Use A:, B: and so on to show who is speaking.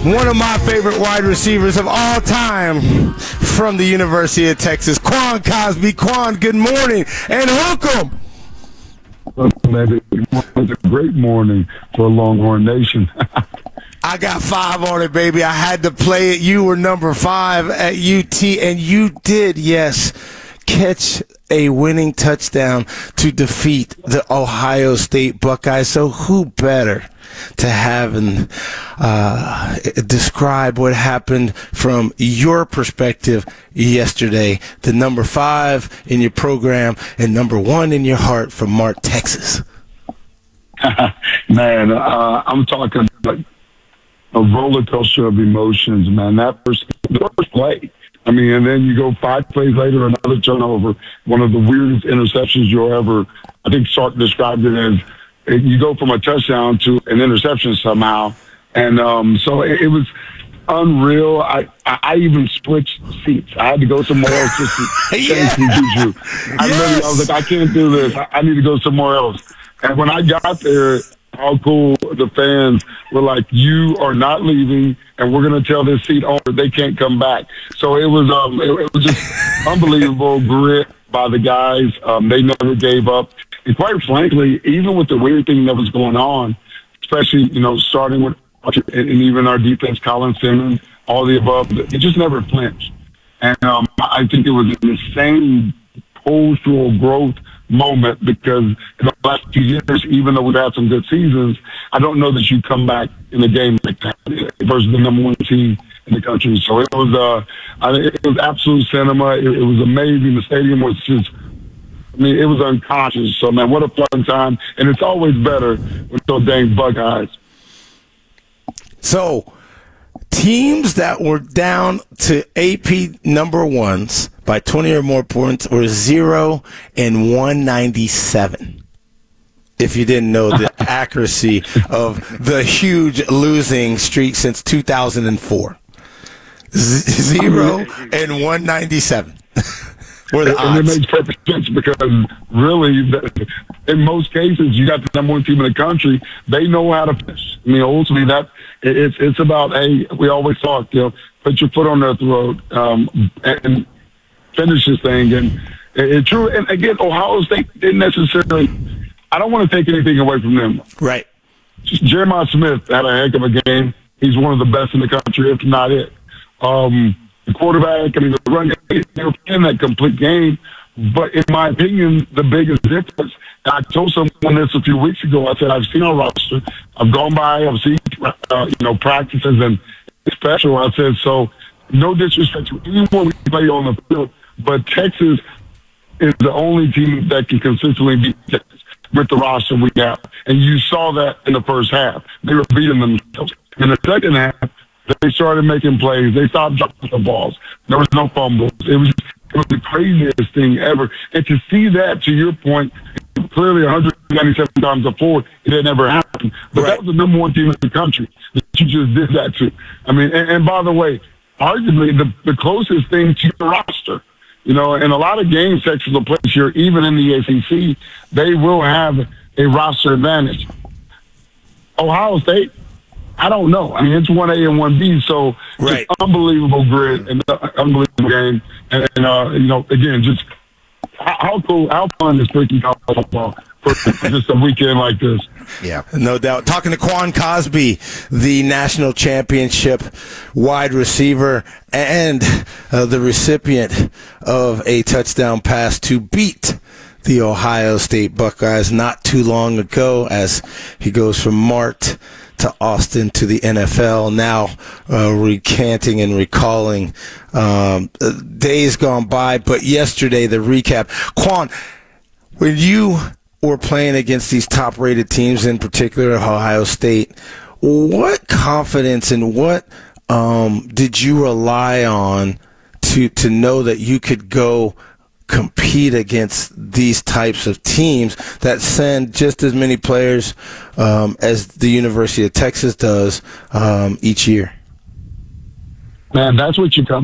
A: one of my favorite wide receivers of all time from the University of Texas, Quan Cosby. Quan, good morning and welcome.
B: It's a great morning for Longhorn Nation.
A: I got 5 on it, baby. I had to play it. You were number 5 at UT, and you did, yes, catch a winning touchdown to defeat the Ohio State Buckeyes. So who better to have and describe what happened from your perspective yesterday? The number 5 in your program and number 1 in your heart from Mart, Texas.
B: Man, I'm talking like a roller coaster of emotions, man. The first play. I mean, and then you go 5 plays later, another turnover, one of the weirdest interceptions you'll ever. I think Sark described it as you go from a touchdown to an interception somehow, and so it was unreal. I even switched seats. I had to go somewhere else just to change some juju. I was like, I can't do this. I need to go somewhere else. And when I got there, how cool the fans were like, you are not leaving, and we're going to tell this seat owner they can't come back. So it was just unbelievable grit by the guys. They never gave up. And quite frankly, even with the weird thing that was going on, especially, starting with and even our defense, Colin Simmons, all the above, it just never flinched. And I think it was an insane cultural growth moment because in the last few years, even though we've had some good seasons, I don't know that you come back in a game like that versus the number 1 team in the country. So it was absolute cinema. It was amazing. The stadium was just, it was unconscious. So, man, what a fun time. And it's always better with those dang Buckeyes.
A: So, teams that were down to AP number 1s by 20 or more points were 0 and 197. If you didn't know the accuracy of the huge losing streak since 2004. 0 and 197. Were the odds.
B: And it makes perfect sense because really, in most cases, you got the number 1 team in the country. They know how to finish. Ultimately, it's about, hey, we always talk, put your foot on their throat and finish this thing. And it's true. And again, Ohio State didn't necessarily. I don't want to take anything away from them.
A: Right.
B: Jeremiah Smith had a heck of a game. He's one of the best in the country, if not it. The quarterback, the run game, they were playing that complete game. But in my opinion, the biggest difference, and I told someone this a few weeks ago, I said, I've seen our roster. I've gone by, I've seen, practices and special. I said, so no disrespect to anyone we play on the field, but Texas is the only team that can consistently beat Texas with the roster we have. And you saw that in the first half. They were beating themselves. In the second half, they started making plays. They stopped dropping the balls. There was no fumbles. It was the craziest thing ever. And to see that, to your point, clearly 197 times before, it had never happened. But that was the number 1 team in the country that you just did that to. And by the way, arguably the closest thing to your roster. In a lot of games Texas will play this year, even in the ACC, they will have a roster advantage. Ohio State, I don't know. It's 1A and 1B, so
A: right.
B: It's unbelievable grit and unbelievable game. And again, just how cool, how fun is freaking college football for just a weekend like this.
A: Yeah, no doubt. Talking to Quan Cosby, the national championship wide receiver and the recipient of a touchdown pass to beat the Ohio State Buckeyes not too long ago, as he goes from Mart to Austin to the NFL, now recanting and recalling days gone by. But yesterday, the recap. Quan, when you were playing against these top-rated teams, in particular Ohio State, what confidence and what did you rely on to know that you could go compete against these types of teams that send just as many players as the University of Texas does each year?
B: Man, that's what you come